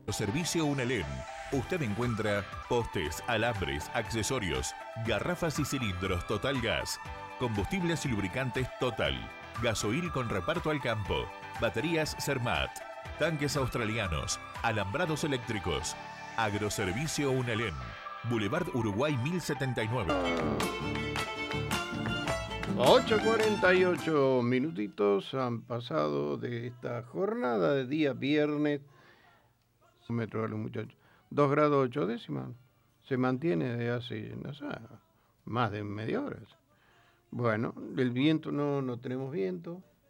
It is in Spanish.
Servicio Unelén. Usted encuentra postes, alambres, accesorios, garrafas y cilindros Total Gas, combustibles y lubricantes Total, gasoil con reparto al campo, baterías Cermat, tanques australianos, alambrados eléctricos. Agroservicio Unelén. Boulevard Uruguay 1079. 8:48 minutitos han pasado de esta jornada de día viernes. Metro de los muchachos. 2 grados 8 décimas. Se mantiene de hace, no sé, más de media hora. Bueno, el viento no tenemos viento.